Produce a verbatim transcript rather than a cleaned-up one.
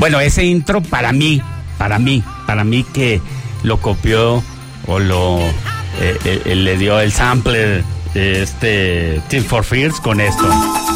Bueno, ese intro para mí, para mí, para mí que lo copió o lo eh, eh, le dio el sampler este Tears for Fears con esto.